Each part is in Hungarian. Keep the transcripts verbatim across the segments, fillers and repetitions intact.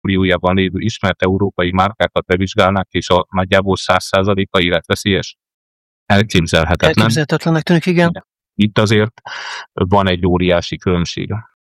kategóriájában lévő ismert európai márkákat bevizsgálnák, és a nagyjából száz százaléka életveszélyes. Elképzelhetetlen. Elképzelhetetlennek tűnik, igen. Itt azért van egy óriási különbség.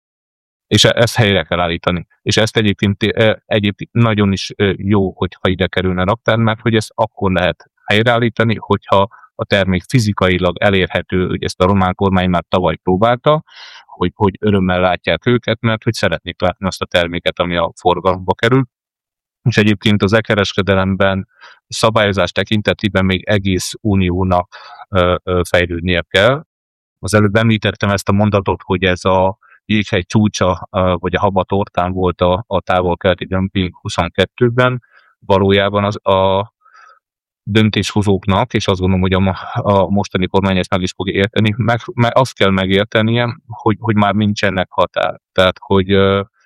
És ezt helyre kell állítani. És ezt egyébként, egyébként nagyon is jó, hogyha ide kerülne raktár, mert hogy ezt akkor lehet helyreállítani, hogyha a termék fizikailag elérhető, hogy ezt a román kormány már tavaly próbálta, hogy, hogy örömmel látják őket, mert hogy szeretnék látni azt a terméket, ami a forgalomba kerül. És egyébként az e-kereskedelemben szabályozás tekintetében még egész uniónak ö, ö, fejlődnie kell. Az előbb említettem ezt a mondatot, hogy ez a jéghegy csúcsa, vagy a haba tortán volt a, a távol-keleti dömping huszonkettőben. Valójában az a döntéshozóknak, és azt gondolom, hogy a, a mostani kormány ezt meg is fogja érteni, meg, meg azt kell megértenie, hogy, hogy már nincsenek határ. Tehát, hogy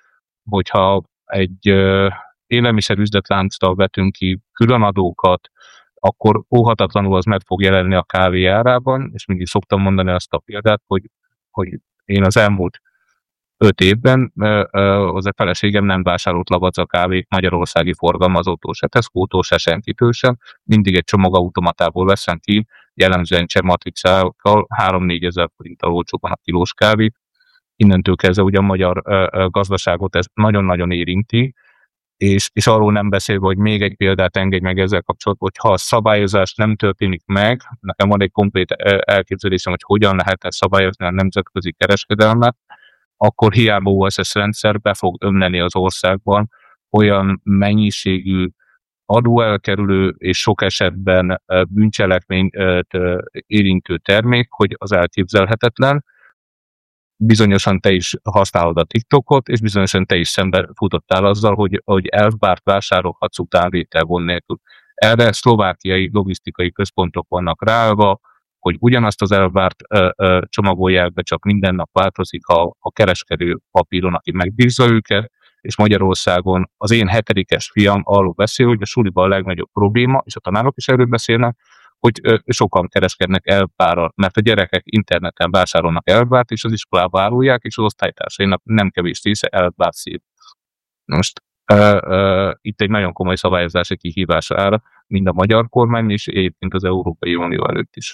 hogyha egy élelmiszer üzletlánctal vetünk ki különadókat, akkor óhatatlanul az meg fog jelenni a kávé árában, és mindig szoktam mondani azt a példát, hogy, hogy én az elmúlt öt évben az a feleségem nem vásárolt lavacka kávét magyarországi forgalmazótól se, Tesco-tól se, senkitől sem. Mindig egy csomagautomatából veszem ki, jellemzően cseh matricákkal három-négy ezer forinttal olcsóban a kilós kávét. Innentől kezdve ugye a magyar gazdaságot ez nagyon-nagyon érinti, és, és arról nem beszélve, hogy még egy példát engedj meg ezzel kapcsolatban, hogy ha a szabályozás nem történik meg, nekem van egy konkrét elképzelésem, hogy hogyan lehetne szabályozni a nemzetközi kereskedelmet, akkor hiába o es es rendszer be fog ömleni az országban olyan mennyiségű adóelkerülő és sok esetben bűncselekményt érintő termék, hogy az elképzelhetetlen. Bizonyosan te is használod a TikTokot, és bizonyosan te is szembe futottál azzal, hogy, hogy elfbárt vásárolhatsz utánvételgond nélkül. Erre szlovákiai logisztikai központok vannak ráállva, hogy ugyanazt az elvárt ö, ö, csomagolják be, csak minden nap változik a, a kereskedő papíron, aki megbízza őket, és Magyarországon az én hetedikes fiam arról beszél, hogy a suliban a legnagyobb probléma, és a tanárok is erről beszélnek, hogy ö, sokan kereskednek elvárral, mert a gyerekek interneten vásárolnak elvárt, és az iskolába árulják, és az osztálytársainak nem kevés része elvárt szép. Most ö, ö, itt egy nagyon komoly szabályozási kihívás áll, mind a magyar kormány, és egyébként az Európai Unió előtt is.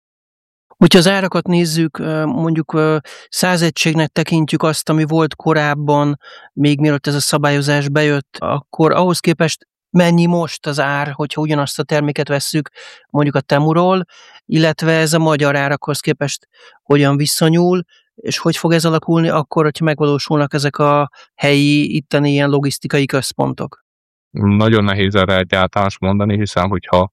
Hogyha az árakat nézzük, mondjuk száz egységnek tekintjük azt, ami volt korábban, még mielőtt ez a szabályozás bejött, akkor ahhoz képest mennyi most az ár, hogyha ugyanazt a terméket vesszük mondjuk a Temuról, illetve ez a magyar árakhoz képest hogyan viszonyul, és hogy fog ez alakulni akkor, hogyha megvalósulnak ezek a helyi, itteni ilyen logisztikai központok? Nagyon nehéz erre egy általános mondani, hiszen hogyha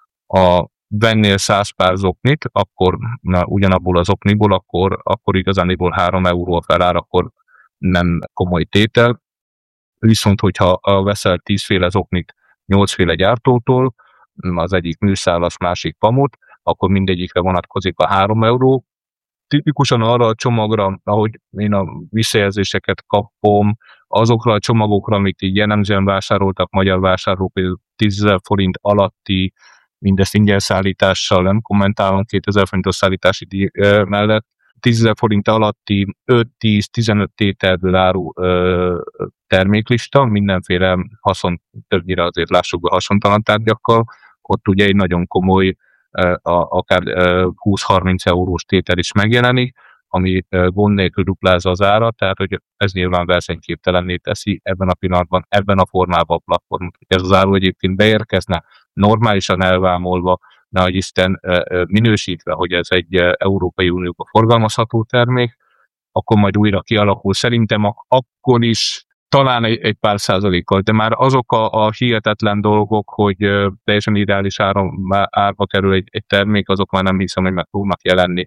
a vennél száz pár zoknit, akkor na, ugyanabból az okniból, akkor, akkor igazániból három euró a felár, akkor nem komoly tétel. Viszont, hogyha veszel tízféle zoknit nyolcféle gyártótól, az egyik műszálas, másik pamut, akkor mindegyikre vonatkozik a három euró. Tipikusan arra a csomagra, ahogy én a visszajelzéseket kapom, azokra a csomagokra, amit így jellemzően vásároltak magyar vásárlók, például tízezer forint alatti, mindezt ingyen szállítással, nem kommentálom, kétezer forintos szállítási díj mellett, tízezer forint alatti öt-tíz-tizenöt tételből áru ö, terméklista, mindenféle haszon, többnyire azért lássuk be haszontalan tárgyakkal, ott ugye egy nagyon komoly, ö, akár ö, húsz-harminc eurós tétel is megjelenik, ami ö, gond nélkül duplázza az árat, tehát hogy ez nyilván versenyképtelenné teszi ebben a pillanatban, ebben a formában a platformot. Ez az áru egyébként beérkezne, normálisan elvámolva, nehogy Isten minősítve, hogy ez egy Európai Unióba forgalmazható termék, akkor majd újra kialakul. Szerintem akkor is talán egy, egy pár százalékkal, de már azok a, a hihetetlen dolgok, hogy teljesen ideális áron, árba kerül egy, egy termék, azok már nem hiszem, hogy meg fognak jelenni.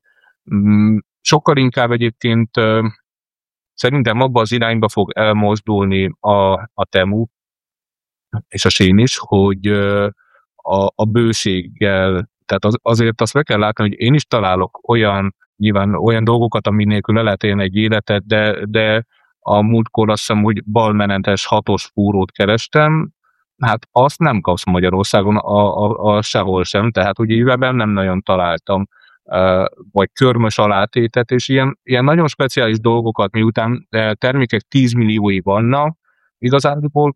Sokkal inkább egyébként szerintem abba az irányba fog elmozdulni a, a Temu és a Shein is, hogy A, a bőséggel, tehát az, azért azt meg kell látni, hogy én is találok olyan, nyilván olyan dolgokat, ami nélkül le lehet élni egy életet, de, de a múltkor azt hiszem, hogy balmenentes hatos fúrót kerestem, hát azt nem kapsz Magyarországon a, a, a sehol sem, tehát ugye éveben nem nagyon találtam, vagy körmös alátétet, és ilyen, ilyen nagyon speciális dolgokat, miután termékek tíz milliói vannak, igazándiból